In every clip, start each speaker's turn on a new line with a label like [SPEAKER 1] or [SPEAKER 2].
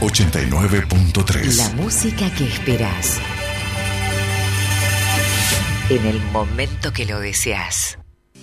[SPEAKER 1] 89.3.
[SPEAKER 2] La música que esperás. En el momento que lo deseas.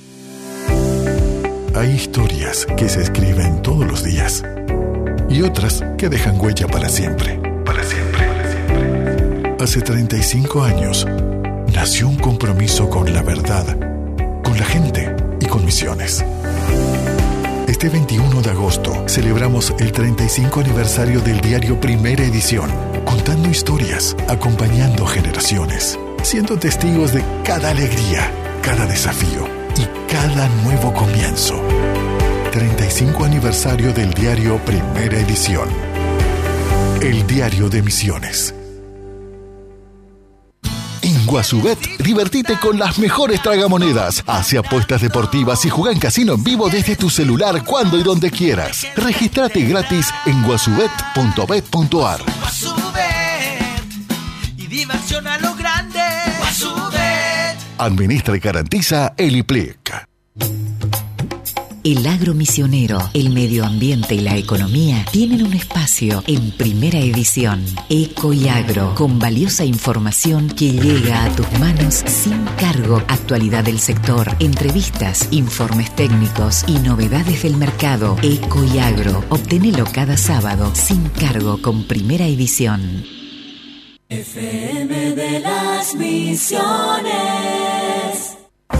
[SPEAKER 1] Hay historias que se escriben todos los días y otras que dejan huella para siempre. Para siempre. Hace 35 años nació un compromiso con la verdad, con la gente y con Misiones. Este 21 de agosto celebramos el 35 aniversario del diario Primera Edición, contando historias, acompañando generaciones, siendo testigos de cada alegría, cada desafío y cada nuevo comienzo. 35 aniversario del diario Primera Edición. El diario de Misiones. En Guasubet, divertite con las mejores tragamonedas. Hace apuestas deportivas y juega en casino en vivo desde tu celular cuando y donde quieras. Regístrate gratis en guasubet.bet.ar.
[SPEAKER 3] Guasubet y diversión a lo grande. Guasubet.
[SPEAKER 1] Administra y garantiza el IPLIC.
[SPEAKER 2] El agro misionero, el medio ambiente y la economía tienen un espacio en Primera Edición. Eco y Agro, con valiosa información que llega a tus manos sin cargo. Actualidad del sector, entrevistas, informes técnicos y novedades del mercado. Eco y Agro, obtenelo cada sábado sin cargo con Primera Edición.
[SPEAKER 4] FM de las Misiones.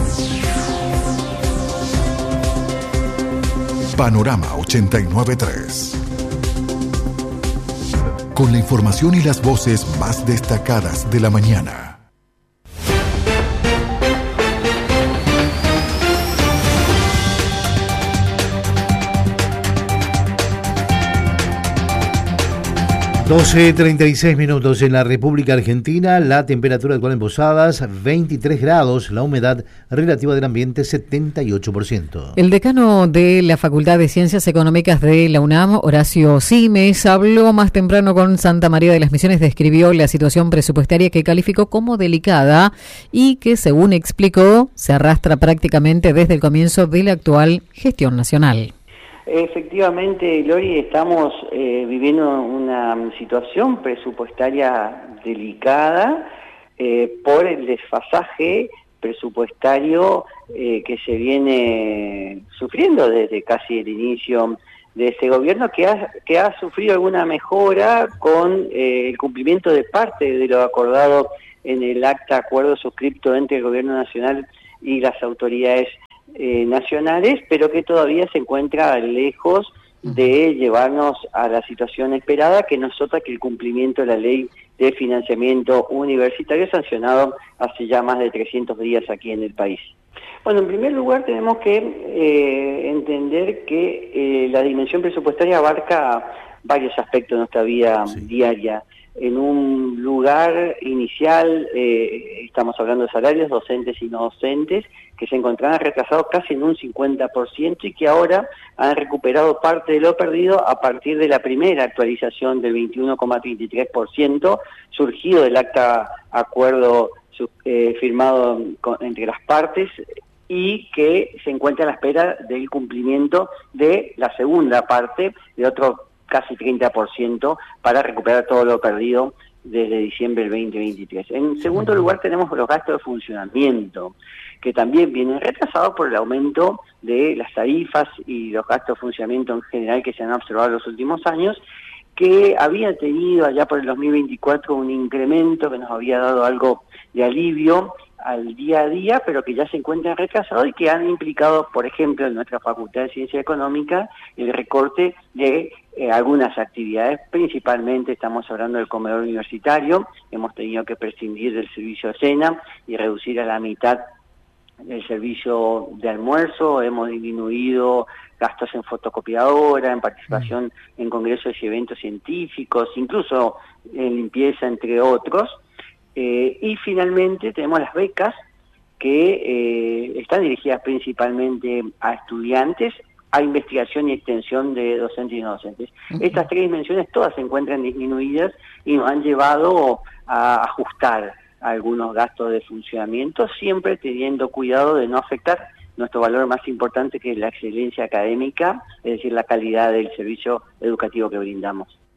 [SPEAKER 1] Panorama 89.3. Con la información y las voces más destacadas de la mañana.
[SPEAKER 5] 12:36 en la República Argentina, la temperatura actual en Posadas 23 grados, la humedad relativa del ambiente 78%.
[SPEAKER 6] El decano de la Facultad de Ciencias Económicas de la UNAM, Horacio Simes, habló más temprano con Santa María de las Misiones, describió la situación presupuestaria que calificó como delicada y que, según explicó, se arrastra prácticamente desde el comienzo de la actual gestión nacional.
[SPEAKER 7] Efectivamente, Lori, estamos viviendo una situación presupuestaria delicada por el desfasaje presupuestario que se viene sufriendo desde casi el inicio de este gobierno, que ha sufrido alguna mejora con el cumplimiento de parte de lo acordado en el acuerdo suscripto entre el gobierno nacional y las autoridades nacionales, pero que todavía se encuentra lejos de llevarnos a la situación esperada, que no es otra que el cumplimiento de la ley de financiamiento universitario sancionado hace ya más de 300 días aquí en el país. Bueno, en primer lugar tenemos que entender que la dimensión presupuestaria abarca varios aspectos de nuestra vida diaria. En un lugar inicial, estamos hablando de salarios docentes y no docentes, que se encontraban retrasados casi en un 50% y que ahora han recuperado parte de lo perdido a partir de la primera actualización del 21,33%, surgido del acuerdo firmado entre las partes y que se encuentra a la espera del cumplimiento de la segunda parte, de otro casi 30%, para recuperar todo lo perdido desde diciembre del 2023. En segundo lugar tenemos los gastos de funcionamiento, que también vienen retrasados por el aumento de las tarifas y los gastos de funcionamiento en general que se han observado en los últimos años, que había tenido allá por el 2024 un incremento que nos había dado algo de alivio al día a día, pero que ya se encuentran retrasados y que han implicado, por ejemplo, en nuestra Facultad de Ciencia Económica, el recorte de algunas actividades. Principalmente estamos hablando del comedor universitario. Hemos tenido que prescindir del servicio de cena y reducir a la mitad el servicio de almuerzo. Hemos disminuido gastos en fotocopiadora, en participación en congresos y eventos científicos, incluso en limpieza, entre otros. Y finalmente tenemos las becas, que están dirigidas principalmente a estudiantes, a investigación y extensión de docentes y no docentes. Estas tres dimensiones todas se encuentran disminuidas y nos han llevado a ajustar algunos gastos de funcionamiento, siempre teniendo cuidado de no afectar nuestro valor más importante, que es la excelencia académica, es decir, la calidad del servicio educativo que brindamos.